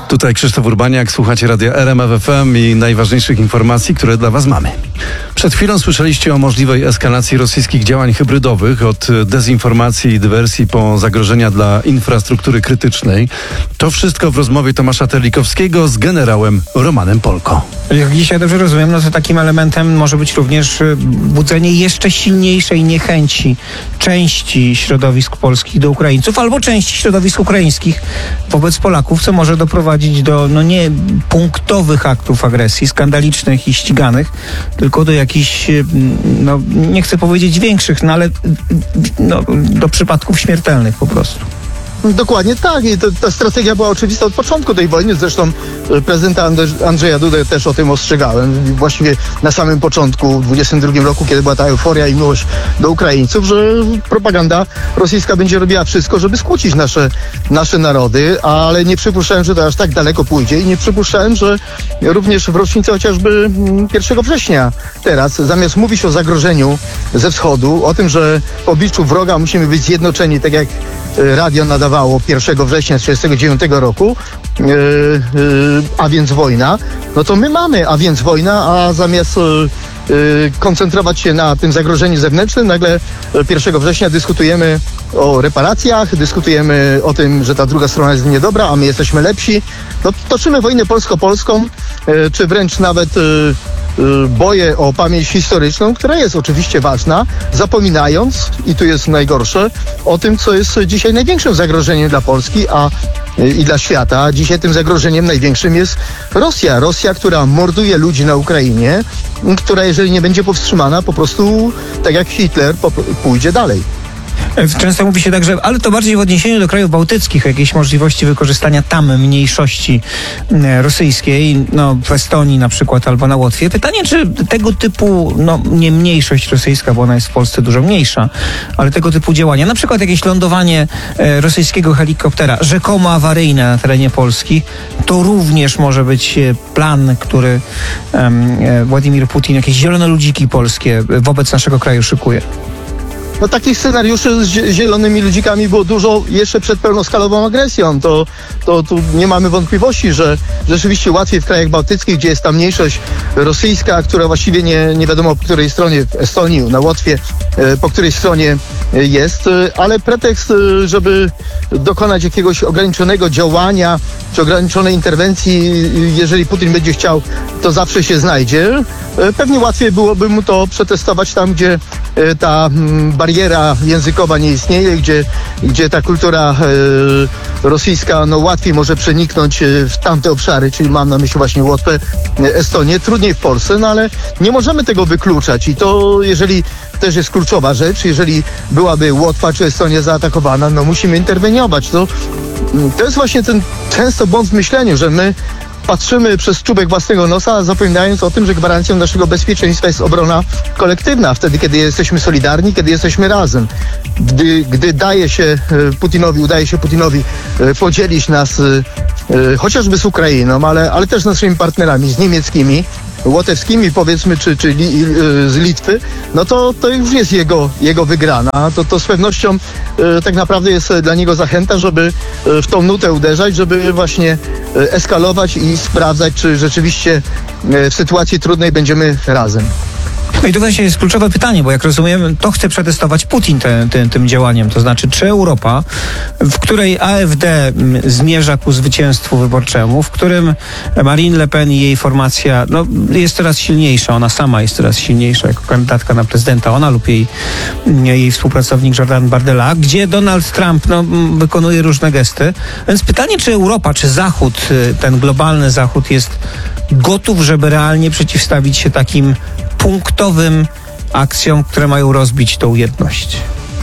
Tutaj Krzysztof Urbaniak, słuchacie radia RMF FM i najważniejszych informacji, które dla Was mamy. Przed chwilą słyszeliście o możliwej eskalacji rosyjskich działań hybrydowych, od dezinformacji i dywersji po zagrożenia dla infrastruktury krytycznej. To wszystko w rozmowie Tomasza Terlikowskiego z generałem Romanem Polko. Jak dzisiaj dobrze rozumiem, no to takim elementem może być również budzenie jeszcze silniejszej niechęci części środowisk polskich do Ukraińców albo części środowisk ukraińskich wobec Polaków, co może doprowadzić do nie punktowych aktów agresji, skandalicznych i ściganych, tylko do jakichś, nie chcę powiedzieć większych, ale do przypadków śmiertelnych po prostu. Dokładnie tak i ta strategia była oczywista od początku tej wojny, zresztą prezydenta Andrzeja Dudę też o tym ostrzegałem, właściwie na samym początku w 2022 roku, kiedy była ta euforia i miłość do Ukraińców, że propaganda rosyjska będzie robiła wszystko, żeby skłócić nasze narody, ale nie przypuszczałem, że to aż tak daleko pójdzie i nie przypuszczałem, że również w rocznicę chociażby 1 września teraz, zamiast mówić o zagrożeniu ze wschodu, o tym, że w obliczu wroga musimy być zjednoczeni, tak jak radio nadawało 1 września 1939 roku, a więc wojna, no to my mamy, a więc wojna, a zamiast koncentrować się na tym zagrożeniu zewnętrznym, nagle 1 września dyskutujemy o reparacjach, dyskutujemy o tym, że ta druga strona jest niedobra, a my jesteśmy lepsi. No, toczymy wojnę polsko-polską, czy wręcz nawet boję o pamięć historyczną, która jest oczywiście ważna, zapominając, i tu jest najgorsze, o tym, co jest dzisiaj największym zagrożeniem dla Polski i dla świata. Dzisiaj tym zagrożeniem największym jest Rosja. Rosja, która morduje ludzi na Ukrainie, która jeżeli nie będzie powstrzymana, po prostu, tak jak Hitler, pójdzie dalej. Często mówi się także, ale to bardziej w odniesieniu do krajów bałtyckich, o jakiejś możliwości wykorzystania tam mniejszości rosyjskiej, w Estonii na przykład albo na Łotwie. Pytanie, czy tego typu, nie mniejszość rosyjska, bo ona jest w Polsce dużo mniejsza, ale tego typu działania, na przykład jakieś lądowanie rosyjskiego helikoptera, rzekomo awaryjne na terenie Polski, to również może być plan, który Władimir Putin, jakieś zielone ludziki polskie wobec naszego kraju szykuje. No takich scenariuszy z zielonymi ludzikami było dużo jeszcze przed pełnoskalową agresją. To tu nie mamy wątpliwości, że rzeczywiście łatwiej w krajach bałtyckich, gdzie jest ta mniejszość rosyjska, która właściwie nie wiadomo po której stronie, w Estonii, na Łotwie, po której stronie jest, ale pretekst, żeby dokonać jakiegoś ograniczonego działania, czy ograniczonej interwencji, jeżeli Putin będzie chciał, to zawsze się znajdzie. Pewnie łatwiej byłoby mu to przetestować tam, gdzie ta bariera językowa nie istnieje, gdzie ta kultura rosyjska łatwiej może przeniknąć w tamte obszary, czyli mam na myśli właśnie Łotwę, Estonię, trudniej w Polsce, ale nie możemy tego wykluczać i to jeżeli też jest kluczowa rzecz, jeżeli byłaby Łotwa czy Estonia zaatakowana, musimy interweniować. To jest właśnie ten często błąd w myśleniu, że my patrzymy przez czubek własnego nosa, zapominając o tym, że gwarancją naszego bezpieczeństwa jest obrona kolektywna. Wtedy, kiedy jesteśmy solidarni, kiedy jesteśmy razem. Gdy udaje się Putinowi podzielić nas chociażby z Ukrainą, ale też z naszymi partnerami, z niemieckimi, łotewskimi powiedzmy, czy z Litwy, to już jest jego wygrana. To z pewnością tak naprawdę jest dla niego zachęta, żeby w tą nutę uderzać, żeby właśnie eskalować i sprawdzać, czy rzeczywiście w sytuacji trudnej będziemy razem. No i to właśnie jest kluczowe pytanie, bo jak rozumiem, to chce przetestować Putin tym działaniem. To znaczy, czy Europa, w której AfD zmierza ku zwycięstwu wyborczemu, w którym Marine Le Pen i jej formacja jest coraz silniejsza, ona sama jest coraz silniejsza jako kandydatka na prezydenta, ona lub jej współpracownik Jordan Bardella, gdzie Donald Trump wykonuje różne gesty. Więc pytanie, czy Europa, czy Zachód, ten globalny Zachód jest gotów, żeby realnie przeciwstawić się takim punktowym akcjom, które mają rozbić tą jedność?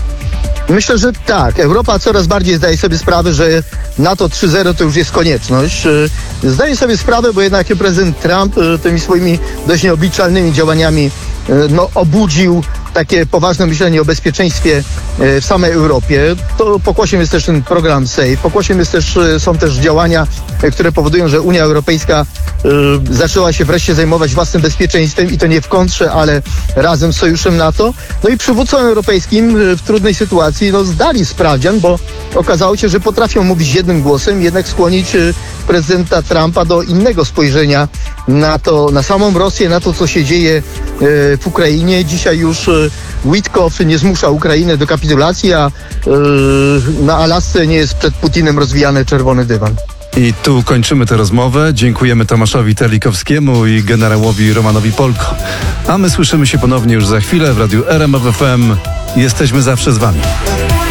Myślę, że tak. Europa coraz bardziej zdaje sobie sprawę, że NATO 3.0 to już jest konieczność. Zdaje sobie sprawę, bo jednak prezydent Trump tymi swoimi dość nieobliczalnymi działaniami obudził takie poważne myślenie o bezpieczeństwie w samej Europie. To pokłosiem jest też ten program SAFE. Pokłosiem są też działania, które powodują, że Unia Europejska zaczęła się wreszcie zajmować własnym bezpieczeństwem i to nie w kontrze, ale razem z sojuszem NATO. No i przywódcom europejskim w trudnej sytuacji zdali sprawdzian, bo okazało się, że potrafią mówić jednym głosem, jednak skłonić prezydenta Trumpa do innego spojrzenia na to, na samą Rosję, na to, co się dzieje w Ukrainie. Dzisiaj już Witkow nie zmusza Ukrainy do kapitulacji, a na Alasce nie jest przed Putinem rozwijany czerwony dywan. I tu kończymy tę rozmowę. Dziękujemy Tomaszowi Terlikowskiemu i generałowi Romanowi Polko. A my słyszymy się ponownie już za chwilę w radiu RMF FM. Jesteśmy zawsze z wami.